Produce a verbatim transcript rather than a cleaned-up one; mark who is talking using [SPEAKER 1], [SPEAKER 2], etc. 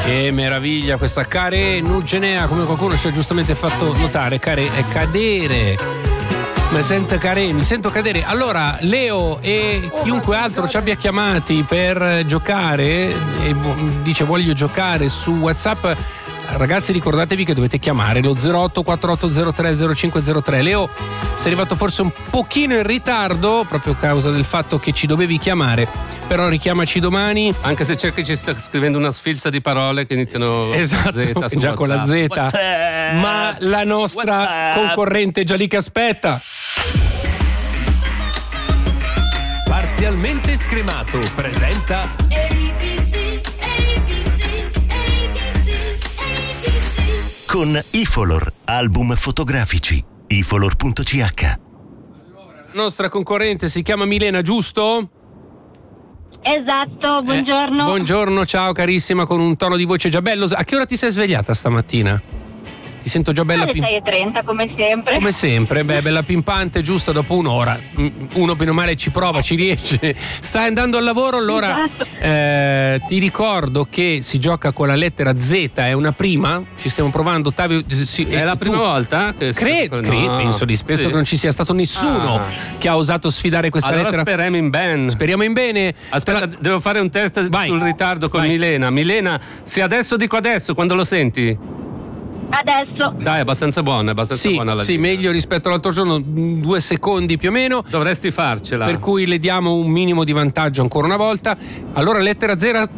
[SPEAKER 1] Che meraviglia questa care nugenea, come qualcuno ci ha giustamente fatto notare, care è cadere. Mi sento care, mi sento cadere. Allora, Leo e chiunque altro ci abbia chiamati per giocare e dice voglio giocare su WhatsApp. Ragazzi, ricordatevi che dovete chiamare lo zero otto quattro otto zero tre zero cinque zero tre. Leo, sei arrivato forse un pochino in ritardo proprio a causa del fatto che ci dovevi chiamare, però richiamaci domani.
[SPEAKER 2] Anche se c'è chi ci sta scrivendo una sfilza di parole che iniziano
[SPEAKER 1] esatto,
[SPEAKER 2] con Z su
[SPEAKER 1] già
[SPEAKER 2] WhatsApp.
[SPEAKER 1] con la Z.
[SPEAKER 2] WhatsApp.
[SPEAKER 1] Ma la nostra
[SPEAKER 2] WhatsApp.
[SPEAKER 1] concorrente già lì che aspetta.
[SPEAKER 3] Parzialmente scremato presenta
[SPEAKER 4] A B C, A B C, A B C, A B C.
[SPEAKER 5] Con Ifolor, album fotografici. ifolor punto c h.
[SPEAKER 1] La nostra concorrente si chiama Milena, giusto?
[SPEAKER 6] Esatto, buongiorno.
[SPEAKER 1] Eh, buongiorno, ciao carissima, con un tono di voce già bello. A che ora ti sei svegliata stamattina? Ti sento già bella
[SPEAKER 6] Alle
[SPEAKER 1] pim-
[SPEAKER 6] sei e trenta come sempre.
[SPEAKER 1] Come sempre, beh, bella pimpante, giusto dopo un'ora. Uno bene o male ci prova, ci riesce. Stai andando al lavoro, allora
[SPEAKER 6] Esatto.
[SPEAKER 1] eh, ti ricordo che si gioca con la lettera Z, è una prima. Ci stiamo provando, Ottavio. Sì,
[SPEAKER 2] È la prima
[SPEAKER 1] tu-
[SPEAKER 2] volta che si-
[SPEAKER 1] Credo,
[SPEAKER 2] no.
[SPEAKER 1] credo, penso, di- penso
[SPEAKER 2] Sì.
[SPEAKER 1] che non ci sia stato nessuno
[SPEAKER 2] Ah.
[SPEAKER 1] che ha osato sfidare questa
[SPEAKER 2] Allora
[SPEAKER 1] lettera.
[SPEAKER 2] speriamo in bene.
[SPEAKER 1] Speriamo in bene.
[SPEAKER 2] Aspetta,
[SPEAKER 1] Però-
[SPEAKER 2] devo fare un test
[SPEAKER 1] Vai.
[SPEAKER 2] sul ritardo con
[SPEAKER 1] Vai.
[SPEAKER 2] Milena. Milena, se adesso dico adesso, quando lo senti?
[SPEAKER 6] Adesso.
[SPEAKER 2] Dai, è abbastanza buona, è abbastanza
[SPEAKER 1] Sì,
[SPEAKER 2] buona la
[SPEAKER 1] sì,
[SPEAKER 2] linea.
[SPEAKER 1] meglio rispetto all'altro giorno, mh, due secondi più o meno.
[SPEAKER 2] Dovresti farcela.
[SPEAKER 1] Per cui le diamo un minimo di vantaggio ancora una volta. Allora, lettera Z,